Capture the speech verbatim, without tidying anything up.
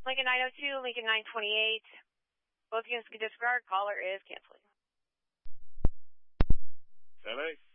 Lincoln nine oh two, Lincoln nine twenty-eight. Both units can disregard. Caller is canceling. Stand by.